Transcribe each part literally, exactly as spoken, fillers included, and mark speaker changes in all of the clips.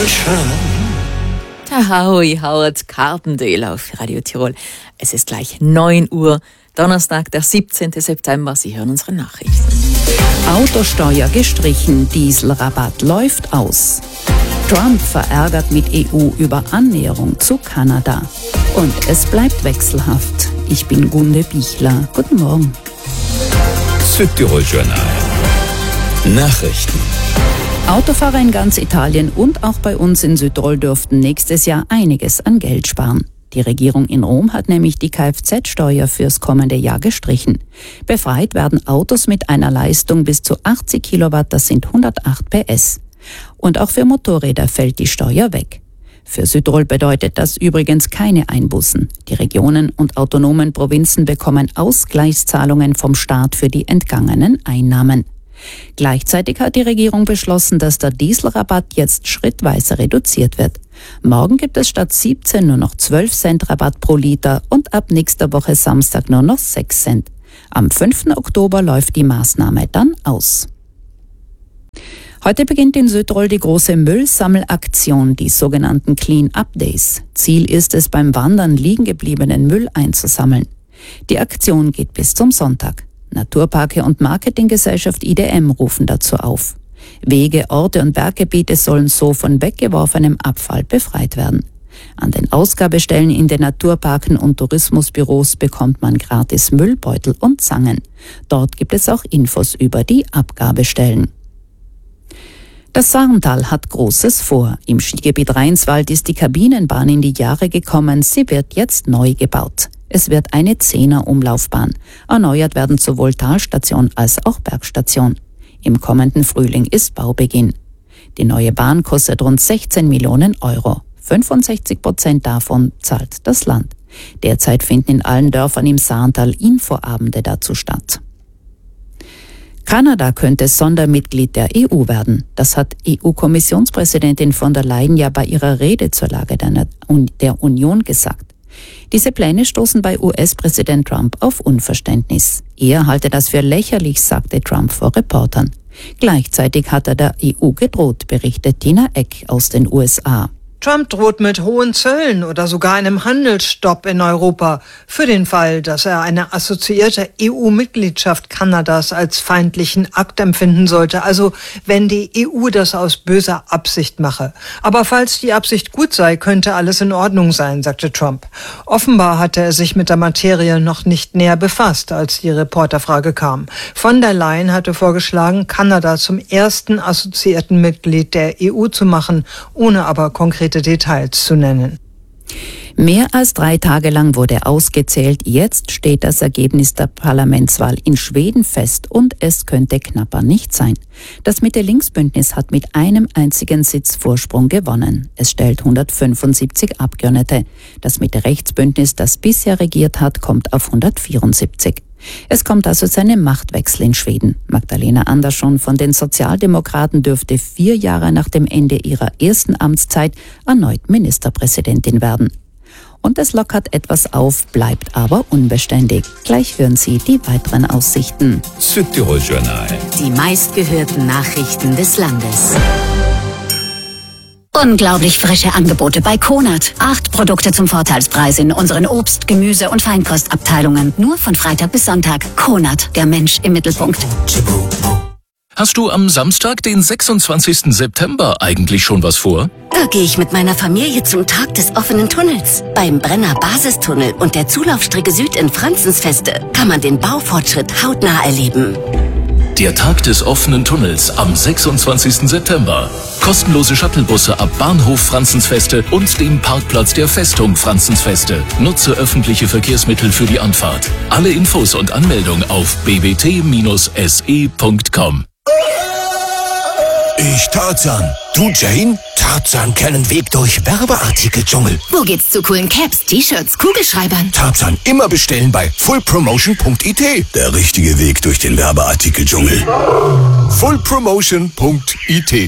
Speaker 1: schön.
Speaker 2: Ahoi, Howard Carpendale auf Radio Tirol. Es ist gleich neun Uhr, Donnerstag, der siebzehnten September. Sie hören unsere Nachrichten.
Speaker 3: Autosteuer gestrichen, Dieselrabatt läuft aus. Trump verärgert mit E U über Annäherung zu Kanada. Und es bleibt wechselhaft. Ich bin Gunde Bichler. Guten Morgen.
Speaker 1: Südtirol Journal. Nachrichten.
Speaker 3: Autofahrer in ganz Italien und auch bei uns in Südtirol dürften nächstes Jahr einiges an Geld sparen. Die Regierung in Rom hat nämlich die Kfz-Steuer fürs kommende Jahr gestrichen. Befreit werden Autos mit einer Leistung bis zu achtzig Kilowatt, das sind hundertacht P S. Und auch für Motorräder fällt die Steuer weg. Für Südtirol bedeutet das übrigens keine Einbußen. Die Regionen und autonomen Provinzen bekommen Ausgleichszahlungen vom Staat für die entgangenen Einnahmen. Gleichzeitig hat die Regierung beschlossen, dass der Dieselrabatt jetzt schrittweise reduziert wird. Morgen gibt es statt siebzehn nur noch zwölf Cent Rabatt pro Liter und ab nächster Woche Samstag nur noch sechs Cent. Am fünften Oktober läuft die Maßnahme dann aus. Heute beginnt in Südtirol die große Müllsammelaktion, die sogenannten Clean-Up-Days. Ziel ist es, beim Wandern liegen gebliebenen Müll einzusammeln. Die Aktion geht bis zum Sonntag. Naturparke und Marketinggesellschaft I D M rufen dazu auf. Wege, Orte und Berggebiete sollen so von weggeworfenem Abfall befreit werden. An den Ausgabestellen in den Naturparken und Tourismusbüros bekommt man gratis Müllbeutel und Zangen. Dort gibt es auch Infos über die Abgabestellen. Das Saarntal hat Großes vor. Im Skigebiet Rheinswald ist die Kabinenbahn in die Jahre gekommen. Sie wird jetzt neu gebaut. Es wird eine Zehner-Umlaufbahn. Erneuert werden sowohl Talstation als auch Bergstation. Im kommenden Frühling ist Baubeginn. Die neue Bahn kostet rund sechzehn Millionen Euro. fünfundsechzig Prozent davon zahlt das Land. Derzeit finden in allen Dörfern im Saarntal Infoabende dazu statt. Kanada könnte Sondermitglied der E U werden. Das hat E U-Kommissionspräsidentin von der Leyen ja bei ihrer Rede zur Lage der Union gesagt. Diese Pläne stoßen bei U S-Präsident Trump auf Unverständnis. Er halte das für lächerlich, sagte Trump vor Reportern. Gleichzeitig hat er der E U gedroht, berichtet Tina Eck aus den U S A.
Speaker 4: Trump droht mit hohen Zöllen oder sogar einem Handelsstopp in Europa für den Fall, dass er eine assoziierte E U-Mitgliedschaft Kanadas als feindlichen Akt empfinden sollte, also wenn die E U das aus böser Absicht mache. Aber falls die Absicht gut sei, könnte alles in Ordnung sein, sagte Trump. Offenbar hatte er sich mit der Materie noch nicht näher befasst, als die Reporterfrage kam. Von der Leyen hatte vorgeschlagen, Kanada zum ersten assoziierten Mitglied der E U zu machen, ohne aber konkret Details zu nennen.
Speaker 3: Mehr als drei Tage lang wurde ausgezählt. Jetzt steht das Ergebnis der Parlamentswahl in Schweden fest und es könnte knapper nicht sein. Das Mitte-Links-Bündnis hat mit einem einzigen Sitz Vorsprung gewonnen. Es stellt hundertfünfundsiebzig Abgeordnete. Das Mitte-Rechts-Bündnis, das bisher regiert hat, kommt auf hundertvierundsiebzig. Es kommt also zu einem Machtwechsel in Schweden. Magdalena Andersson von den Sozialdemokraten dürfte vier Jahre nach dem Ende ihrer ersten Amtszeit erneut Ministerpräsidentin werden. Und es lockert etwas auf, bleibt aber unbeständig. Gleich hören Sie die weiteren Aussichten.
Speaker 1: Südtirol Journal.
Speaker 5: Die meistgehörten Nachrichten des Landes. Unglaublich frische Angebote bei Konert. Acht Produkte zum Vorteilspreis in unseren Obst-, Gemüse- und Feinkostabteilungen. Nur von Freitag bis Sonntag. Konert, der Mensch im Mittelpunkt.
Speaker 6: Hast du am Samstag, den sechsundzwanzigsten September, eigentlich schon was vor?
Speaker 5: Da gehe ich mit meiner Familie zum Tag des offenen Tunnels. Beim Brenner Basistunnel und der Zulaufstrecke Süd in Franzensfeste kann man den Baufortschritt hautnah erleben.
Speaker 6: Der Tag des offenen Tunnels am sechsundzwanzigsten September. Kostenlose Shuttlebusse ab Bahnhof Franzensfeste und dem Parkplatz der Festung Franzensfeste. Nutze öffentliche Verkehrsmittel für die Anfahrt. Alle Infos und Anmeldung auf b b t Bindestrich s e Punkt com.
Speaker 7: Ich Tarzan. Du Jane? Tarzan kennen Weg durch Werbeartikel-Dschungel.
Speaker 5: Wo geht's zu coolen Caps, T-Shirts, Kugelschreibern?
Speaker 7: Tarzan immer bestellen bei full promotion Punkt i t. Der richtige Weg durch den Werbeartikel-Dschungel. full promotion Punkt i t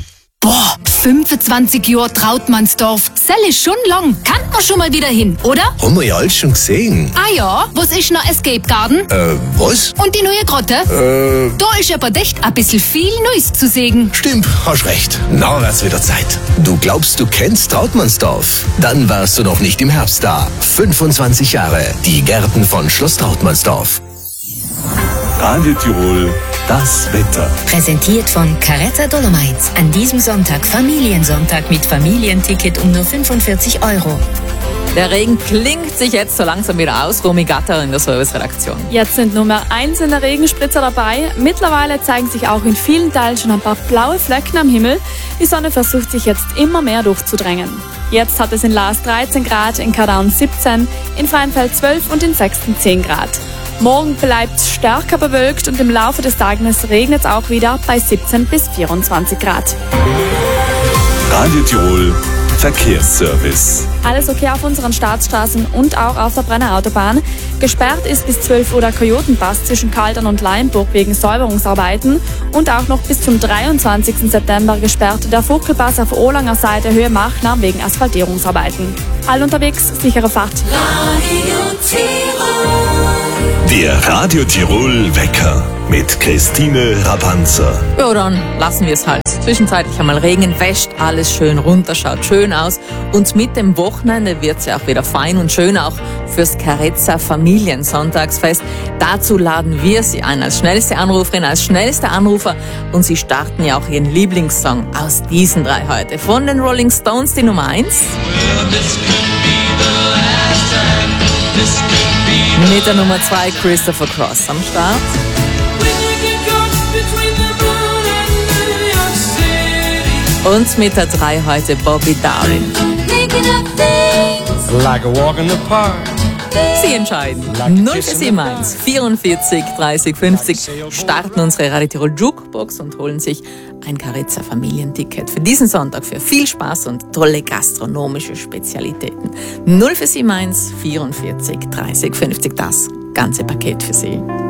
Speaker 5: Boah, fünfundzwanzig Jahre Trautmannsdorf. Das ist schon lang. Kann man schon mal wieder hin, oder?
Speaker 7: Haben wir ja alles schon gesehen.
Speaker 5: Ah ja, was ist noch Escape Garden?
Speaker 7: Äh, was?
Speaker 5: Und die neue Grotte?
Speaker 7: Äh,
Speaker 5: Da ist aber echt ein bisschen viel Neues zu sehen.
Speaker 7: stimmt, hast recht. Na, wird's wieder Zeit. Du glaubst, du kennst Trautmannsdorf? Dann warst du noch nicht im Herbst da. fünfundzwanzig Jahre. Die Gärten von Schloss Trautmannsdorf.
Speaker 8: Radio Tirol, das Wetter.
Speaker 9: Präsentiert von Caretta Dolomites. An diesem Sonntag Familiensonntag mit Familienticket um nur fünfundvierzig Euro.
Speaker 2: Der Regen klingt sich jetzt so langsam wieder aus. Romy Gatter in der Serviceredaktion.
Speaker 10: Jetzt sind nur mehr einzelne Regenspritzer dabei. Mittlerweile zeigen sich auch in vielen Teilen schon ein paar blaue Flecken am Himmel. Die Sonne versucht sich jetzt immer mehr durchzudrängen. Jetzt hat es in Laas dreizehn Grad, in Kadarn siebzehn, in Freinfeld zwölf und in Sexten zehn Grad. Morgen bleibt es stärker bewölkt und im Laufe des Tages regnet es auch wieder bei siebzehn bis vierundzwanzig Grad.
Speaker 8: Radio Tirol, Verkehrsservice.
Speaker 10: Alles okay auf unseren Staatsstraßen und auch auf der Brenner Autobahn. Gesperrt ist bis zwölf Uhr der Kojotenpass zwischen Kaldern und Leienburg wegen Säuberungsarbeiten und auch noch bis zum dreiundzwanzigsten September gesperrt der Vogtelpass auf Olanger Seite Höhe Machner wegen Asphaltierungsarbeiten. All unterwegs, sichere Fahrt.
Speaker 1: Radio Tirol.
Speaker 8: Der Radio Tirol Wecker mit Christine Rapanzer.
Speaker 2: Ja, dann lassen wir es halt. Zwischenzeitlich einmal Regen, wäscht alles schön runter, schaut schön aus. Und mit dem Wochenende wird es ja auch wieder fein und schön, auch fürs Carezza Familiensonntagsfest. Dazu laden wir Sie ein als schnellste Anruferin, als schnellster Anrufer. Und Sie starten ja auch Ihren Lieblingssong aus diesen drei heute. Von den Rolling Stones die Nummer eins. Mit der Nummer zwei Christopher Cross am Start. Und mit der drei heute Bobby Darin.
Speaker 11: Like a walk in the park.
Speaker 2: Sie entscheiden. null vier sieben eins, vierundvierzig, dreißig, fünfzig. Starten unsere Radio Tirol Jukebox und holen sich ein Carezza Familienticket für diesen Sonntag für viel Spaß und tolle gastronomische Spezialitäten. null vier sieben eins, vierundvierzig, dreißig, fünfzig. Das ganze Paket für Sie.